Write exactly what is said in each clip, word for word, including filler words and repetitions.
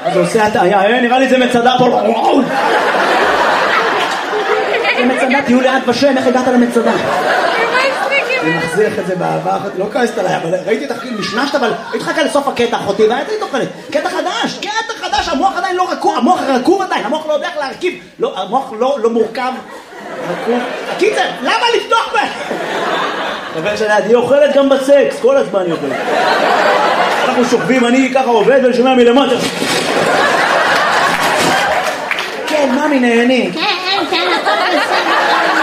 אז הוא עושה הטעיה, נראה לי זה מצדה פה, וואו! זה מצדה, תהיו לאט בשם, איך הגעת למצדה? אני מחזיך את זה באהבה אחת, לא כעסת עליי, אבל ראיתי את החקיל, משנשת, אבל התחכה לסוף הקטע אחותי, והייתי תוכלת, קטע חדש, קטע חדש, המוח עדיין לא רכוב, המוח רקוב עדיין, המוח לא יודע איך להרכיב, המוח לא מורכב, רקוב. הקיצר, למה לפתוח בה? חבר שלי, היא אוכלת גם בסקס, כל הזמן היא אוכלת. אנחנו שוכבים, אני ככה עובד ולשומע מלמטה. כן, ממי נהני. כן, כן, הכל בסדר.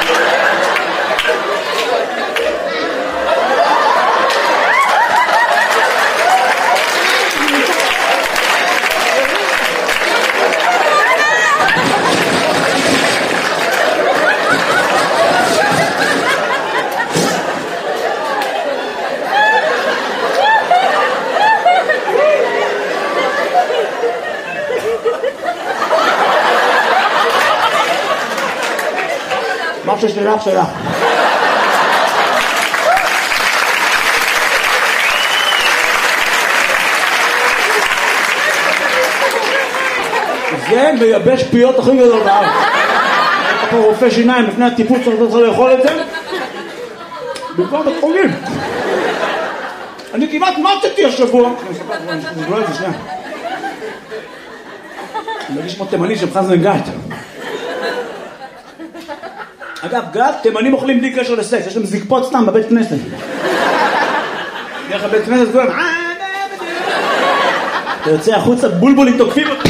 מה ששלך שלך. זה מייבש פיות הכי גדול בארץ. אתה פה רופא שיניים לפני הטיפול צריך לאכול את זה במקום בית חולים. אני כמעט מתתי השבוע. אני אספר את זה שנייה. אני מרגיש כמו תימני של חזן גת. אגב, גת, תימנים אוכלים בלי קשר לסקס, יש להם זקפות סתם בבית כנסת. דרך הבית כנסת כולם, אתה יוצא החוצה, בולבולים תוקפים אותי.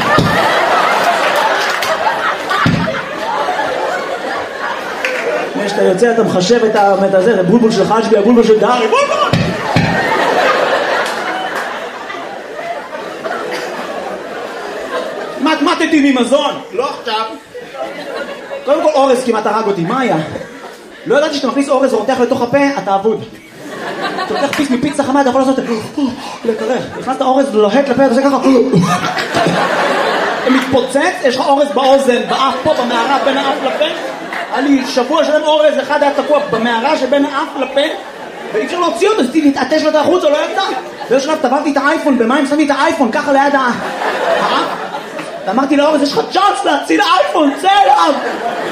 כשאתה יוצא אתה מחשב את הזה, את הבולבול של חג'בי, הבולבול של דארי, בולבול! מתמטתי ממזון, לא עכשיו. קודם כל אורז כמעט הרג אותי, מה היה? לא ידעתי שאתה מכניס אורז ורותח לתוך הפה, אתה אבוד. אתה לוקח פיס מפיצה חמה, אתה יכול לעשות לקרח. הכנסת אורז לוהט לפה, אתה עושה ככה. אתה מתפוצץ, יש לך אורז באוזן, באף פה, במערה, בין האף לפה. היה לי שבוע שלם אורז, אחד היה תקוע במערה שבין האף לפה, ואי אפשר להוציא אותו, אז תתעטש לו את החוץ, או לא ידע. באיזה שלב טבעתי את האייפון, במים שמתי את האייפון, ככה ליד האף. ואמרתי לאורז, יש לך צ'אנס להציל האייפון, צא אליו!